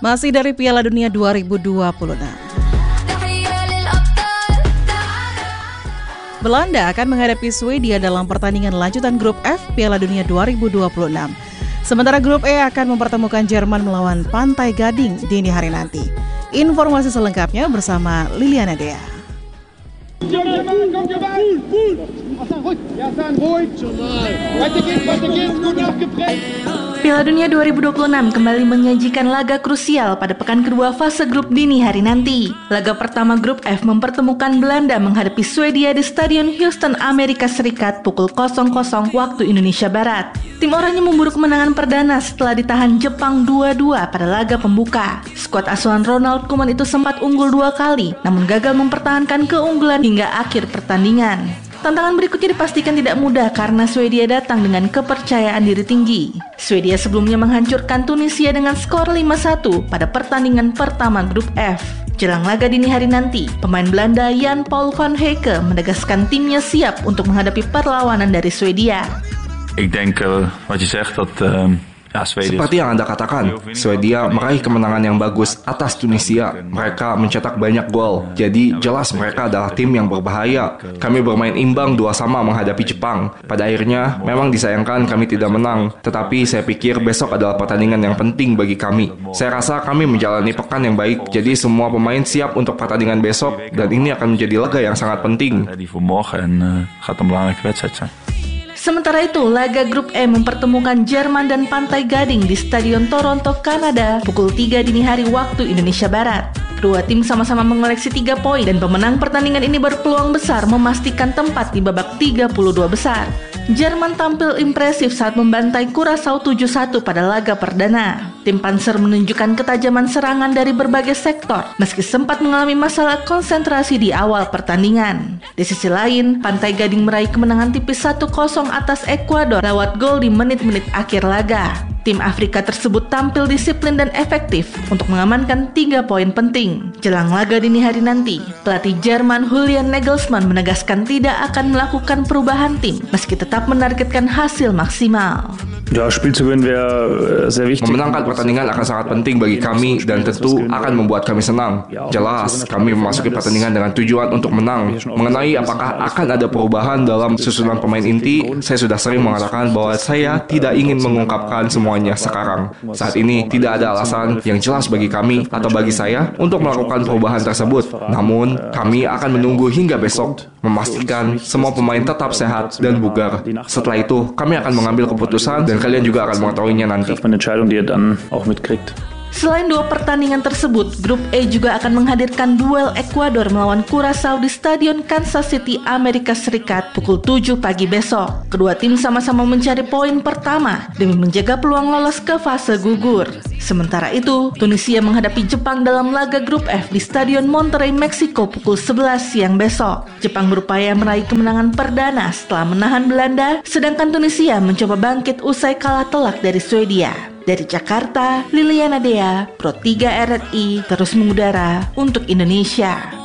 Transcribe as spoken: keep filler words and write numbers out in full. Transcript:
Masih dari Piala Dunia dua ribu dua puluh enam. Belanda akan menghadapi Swedia dalam pertandingan lanjutan grup F Piala Dunia dua ribu dua puluh enam. Sementara grup E akan mempertemukan Jerman melawan Pantai Gading dini hari nanti. Informasi selengkapnya bersama Liliana Dea. Piala Dunia dua ribu dua puluh enam kembali menyajikan laga krusial pada pekan kedua fase grup dini hari nanti. Laga pertama grup F mempertemukan Belanda menghadapi Swedia di Stadion Houston, Amerika Serikat pukul nol nol waktu Indonesia Barat. Tim oranye memburu kemenangan perdana setelah ditahan Jepang dua dua pada laga pembuka. Skuad asuhan Ronald Koeman itu sempat unggul dua kali, namun gagal mempertahankan keunggulan hingga akhir pertandingan. Tantangan berikutnya dipastikan tidak mudah karena Swedia datang dengan kepercayaan diri tinggi. Swedia sebelumnya menghancurkan Tunisia dengan skor lima satu pada pertandingan pertama grup F. Jelang laga dini hari nanti, pemain Belanda Jan Paul van Hecke menegaskan timnya siap untuk menghadapi perlawanan dari Swedia. Ik denk uh, wat je zegt dat uh, ja, Sweden. Seperti yang Anda katakan, Swedia meraih kemenangan yang bagus atas Tunisia. Mereka mencetak banyak gol. Jadi jelas mereka adalah tim yang berbahaya. Kami bermain imbang dua sama menghadapi Jepang. Pada akhirnya memang disayangkan kami tidak menang. Tetapi saya pikir besok adalah pertandingan yang penting bagi kami. Saya rasa kami menjalani pekan yang baik. Jadi semua pemain siap untuk pertandingan besok dan ini akan menjadi laga yang sangat penting. Die voor morgen en uh, gaat een belangrijke wedstrijd zijn. Sementara itu, laga grup E mempertemukan Jerman dan Pantai Gading di Stadion Toronto, Kanada pukul tiga dini hari waktu Indonesia Barat. Kedua tim sama-sama mengoleksi tiga poin dan pemenang pertandingan ini berpeluang besar memastikan tempat di babak tiga puluh dua besar. Jerman tampil impresif saat membantai Curaçao tujuh satu pada laga perdana. Tim Panzer menunjukkan ketajaman serangan dari berbagai sektor meski sempat mengalami masalah konsentrasi di awal pertandingan. Di sisi lain, Pantai Gading meraih kemenangan tipis satu kosong atas Ekuador lewat gol di menit-menit akhir laga. Tim Afrika tersebut tampil disiplin dan efektif untuk mengamankan tiga poin penting. Jelang laga dini hari nanti, pelatih Jerman Julian Nagelsmann menegaskan tidak akan melakukan perubahan tim meski tetap menargetkan hasil maksimal. Ja, Spiel zu gewinnen wäre sehr wichtig. Memenangkan pertandingan akan sangat penting bagi kami dan tentu akan membuat kami senang. Jelas, kami memasuki pertandingan dengan tujuan untuk menang. Mengenai apakah akan ada perubahan dalam susunan pemain inti, saya sudah sering mengatakan bahwa saya tidak ingin mengungkapkan semuanya sekarang. Saat ini tidak ada alasan yang jelas bagi kami atau bagi saya untuk melakukan perubahan tersebut. Namun, kami akan menunggu hingga besok, memastikan semua pemain tetap sehat dan bugar. Setelah itu, kami akan mengambil keputusan dan kalian juga akan mengetahuinya nanti. Selain dua pertandingan tersebut, grup E juga akan menghadirkan duel Ekuador melawan Curaçao di Stadion Kansas City, Amerika Serikat pukul tujuh pagi besok. Kedua tim sama-sama mencari poin pertama demi menjaga peluang lolos ke fase gugur. Sementara itu, Tunisia menghadapi Jepang dalam laga grup F di Stadion Monterrey, Meksiko pukul sebelas siang besok. Jepang berupaya meraih kemenangan perdana setelah menahan Belanda, sedangkan Tunisia mencoba bangkit usai kalah telak dari Swedia. Dari Jakarta, Liliana Dea, Pro tiga R R I, terus mengudara untuk Indonesia.